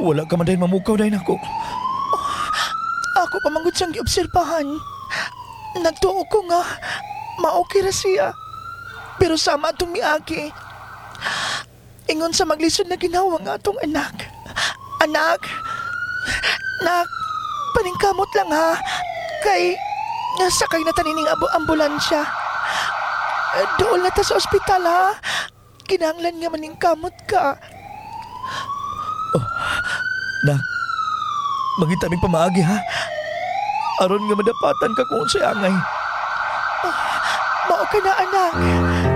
Wala ka man dahil mamukaw dahil ako. Ako pa manggod siyang giobserbahan. Nagtuo ko nga, maokira siya. Pero sama atong miagi. Ingon sa maglisod na ginawa nga atong anak. Anak! Nak! Paningkamot lang ha. Kay nasakay na tanining ambulansya. Doon na ta sa ospital ha. Kinahanglan nga maningkamot ka. Nak, mangita mig pamaagi ha. Aron nga madapatan ka kung sa angay. Mao ka na anak.